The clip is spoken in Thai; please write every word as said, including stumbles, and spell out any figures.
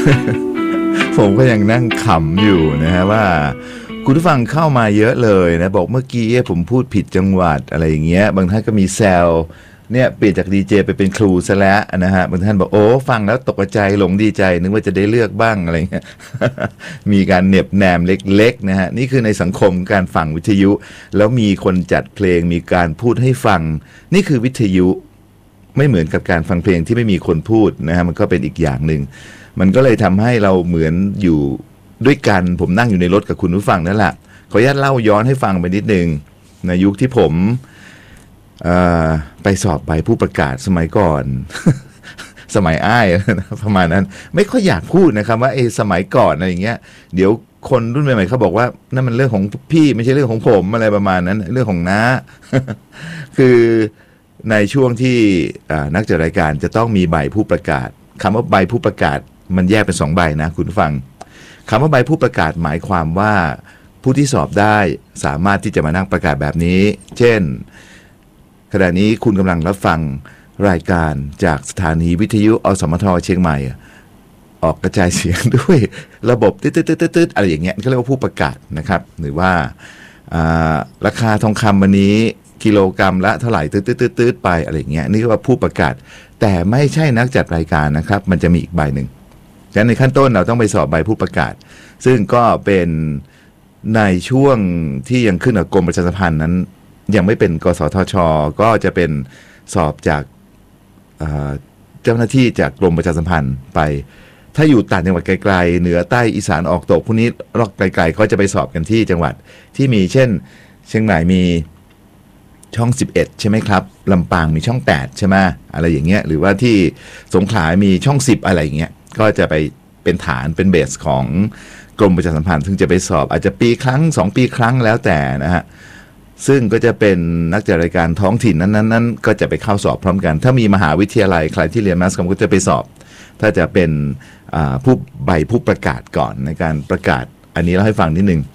ผมก็ยังนั่งขำอยู่นะฮะว่าคุณผู้ฟังเข้ามาเยอะเลยนะบอกเมื่อกี้ผมพูดผิดจังหวัดอะไรอย่างเงี้ยบางท่านก็มีแซวเนี่ยเปลี่ยนจากดีเจไปเป็นครูซะแล้วนะฮะบางท่านบอกโอ้ฟังแล้วตกใจหลงดีใจนึกว่าจะได้เลือกบ้างอะไรเงี้ย มีการเหน็บแนมเล็กๆนะฮะนี่คือในสังคมการฟังวิทยุแล้วมีคนจัดเพลงมีการพูดให้ฟังนี่คือวิทยุไม่เหมือนกับการฟังเพลงที่ไม่มีคนพูดนะฮะมันก็เป็นอีกอย่างหนึ่งมันก็เลยทำให้เราเหมือนอยู่ด้วยกันผมนั่งอยู่ในรถกับคุณผู้ฟังนั่นแหละขออนุญาตเล่าย้อนให้ฟังไปนิดนึงในยุคที่ผมไปสอบใบผู้ประกาศสมัยก่อน สมัยอ้ายประมาณนั้นไม่ค่อยอยากพูดนะครับว่าไอ้สมัยก่อนอะไรอย่างเงี้ยเดี๋ยวคนรุ่นใหม่ๆเขาบอกว่านั่นมันเรื่องของพี่ไม่ใช่เรื่องของผมอะไรประมาณนั้นเรื่องของน้า คือในช่วงที่นักจัดรายการจะต้องมีใบผู้ประกาศคำว่าใบผู้ประกาศมันแยกเป็นสองใบนะคุณฟังคำว่าใบผู้ประกาศหมายความว่าผู้ที่สอบได้สามารถที่จะมานั่งประกาศแบบนี้เช่นขณะนี้คุณกำลังรับฟังรายการจากสถานีวิทยุอสมทเชียงใหม่ออกกระจายเสียงด้วยระบบตืดๆๆอะไรอย่างเงี้ยเขาเรียกว่าผู้ประกาศนะครับหรือว่าราคาทองคำวันนี้กิโลกรัมละเท่าไหร่ตืดๆๆไปอะไรอย่างเงี้ยนี่ก็ว่าผู้ประกาศแต่ไม่ใช่นักจัดรายการนะครับมันจะมีอีกใบหนึ่งฉะนั้นในขั้นต้นเราต้องไปสอบใบผู้ประกาศซึ่งก็เป็นในช่วงที่ยังขึ้นกับกรมประชาสัมพันธ์นั้นยังไม่เป็นกสทช.ก็จะเป็นสอบจากเจ้าหน้าที่จากกรมประชาสัมพันธ์ไปถ้าอยู่ต่างจังหวัดไกลๆเหนือใต้อีสานออกตกพวกนี้รอกไกลๆก็จะไปสอบกันที่จังหวัดที่มีเช่นเชียงใหม่มีช่องสิบเอ็ดใช่ไหมครับลำปางมีช่องแปดใช่ไหมอะไรอย่างเงี้ยหรือว่าที่สงขลามีช่องสิบอะไรอย่างเงี้ยก็จะไปเป็นฐานเป็นเบสของกรมประชาสัมพันธ์ซึ่งจะไปสอบอาจจะปีครั้งสองปีครั้งแล้วแต่นะฮะซึ่งก็จะเป็นนักจัดรายการท้องถิ่นนั้นๆก็จะไปเข้าสอบพร้อมกันถ้ามีมหาวิทยาลัยใครที่เรียนมาสคอมก็จะไปสอบถ้าจะเป็นผู้ใบผู้ประกาศก่อนในการประกาศอันนี้เราให้ฟังนิดนึง